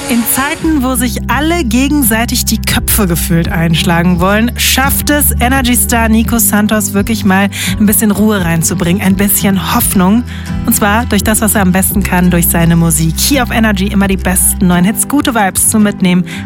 In Zeiten, wo sich alle gegenseitig die Köpfe gefühlt einschlagen wollen, schafft es Energy-Star Nico Santos wirklich mal ein bisschen Ruhe reinzubringen, ein bisschen Hoffnung. Und zwar durch das, was er am besten kann, durch seine Musik. Hier auf Energy immer die besten neuen Hits, gute Vibes zum Mitnehmen.